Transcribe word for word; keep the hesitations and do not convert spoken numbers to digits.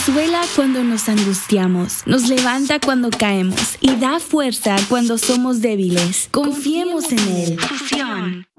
consuela cuando nos angustiamos, nos levanta cuando caemos y da fuerza cuando somos débiles. Confiemos en Él. Fusión.